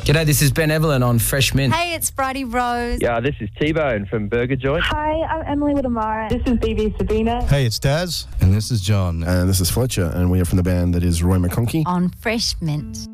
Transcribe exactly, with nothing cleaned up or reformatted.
G'day, this is Ben Evelyn on Fresh Mint. Hey, it's Bridie Rose. Yeah, this is T-Bone from Burger Joint. Hi, I'm Emily with Amara. This is B B Sabina. Hey, it's Daz. And this is John. And this is Fletcher, and we are from the band that is Roy McConkey. On Fresh Mint.